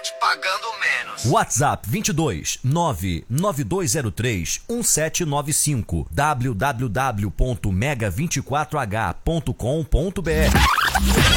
internet pagando menos. WhatsApp 22 99203 1795 www.mega24h.com.br